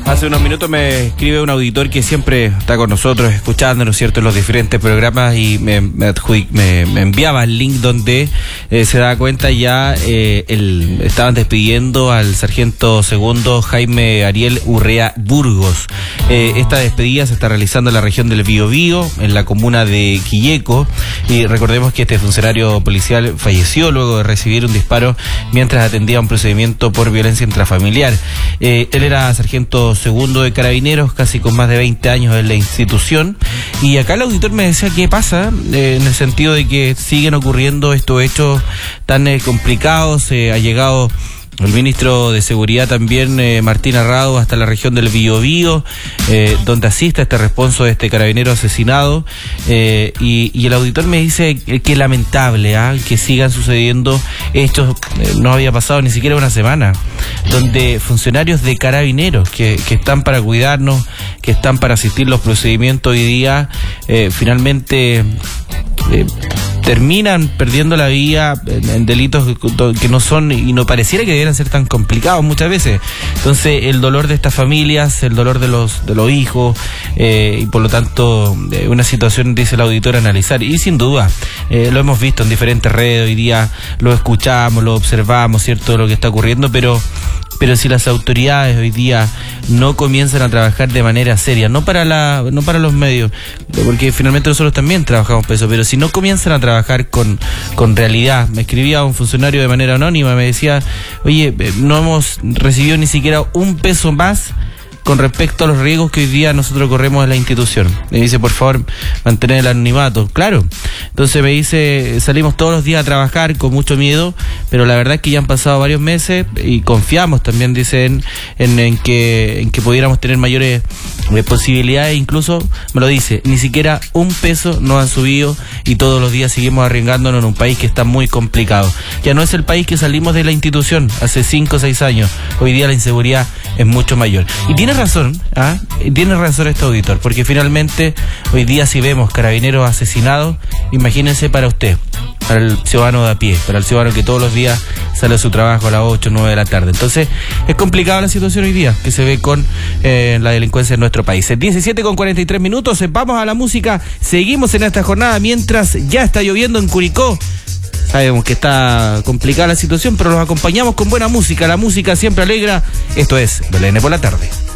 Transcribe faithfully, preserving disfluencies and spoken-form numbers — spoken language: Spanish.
Hace unos minutos me escribe un auditor que siempre está con nosotros, escuchándonos, ¿cierto?, en los diferentes programas, y me, me, me, me enviaba el link donde eh, se da cuenta ya eh, el, estaban despidiendo al sargento segundo Jaime Ariel Urrea Burgos. Eh, esta despedida se está realizando en la región del Biobío, en la comuna de Quilleco, y recordemos que este funcionario policial falleció luego de recibir un disparo mientras atendía un procedimiento por violencia intrafamiliar. Eh, él era sargento segundo de Carabineros, casi con más de veinte años en la institución, y acá el auditor me decía qué pasa, eh, en el sentido de que siguen ocurriendo estos hechos tan eh, complicados. Eh, ha llegado el ministro de Seguridad también, eh, Martín Arrado, hasta la región del Biobío, eh, donde asiste a este responso de este carabinero asesinado, eh, y, y el auditor me dice que, que lamentable ¿eh? que sigan sucediendo hechos. Eh, no había pasado ni siquiera una semana donde funcionarios de Carabineros que, que están para cuidarnos, que están para asistir los procedimientos hoy día, eh, finalmente eh, terminan perdiendo la vida en, en delitos que no son y no pareciera que debieran ser tan complicados muchas veces. Entonces el dolor de estas familias, el dolor de los de los hijos, eh, y por lo tanto eh, una situación, dice el auditor, a analizar. Y sin duda eh, lo hemos visto en diferentes redes hoy día, lo escuchamos, lo observamos, cierto, lo que está ocurriendo, pero pero si las autoridades hoy día no comienzan a trabajar de manera seria, no para la no para los medios, porque finalmente nosotros también trabajamos por eso, pero si no comienzan a trabajar con, con realidad. Me escribía un funcionario de manera anónima, me decía, oye, no hemos recibido ni siquiera un peso más con respecto a los riesgos que hoy día nosotros corremos en la institución. Me dice, por favor, mantener el anonimato. Claro. Entonces me dice, salimos todos los días a trabajar con mucho miedo, pero la verdad es que ya han pasado varios meses y confiamos también, dicen, en, en, que, en que pudiéramos tener mayores eh, posibilidades. Incluso, me lo dice, ni siquiera un peso nos han subido y todos los días seguimos arriesgándonos en un país que está muy complicado. Ya no es el país que salimos de la institución hace cinco o seis años. Hoy día la inseguridad es mucho mayor. Y tiene razón, ¿ah? Tiene razón este auditor, porque finalmente hoy día si vemos carabineros asesinados, imagínense para usted, para el ciudadano de a pie, para el ciudadano que todos los días sale a su trabajo a las ocho o nueve de la tarde. Entonces es complicada la situación hoy día que se ve con eh, la delincuencia en nuestro país. diecisiete con cuarenta y tres minutos, vamos a la música, seguimos en esta jornada mientras ya está lloviendo en Curicó. Sabemos que está complicada la situación, pero los acompañamos con buena música. La música siempre alegra. Esto es Belén por la tarde.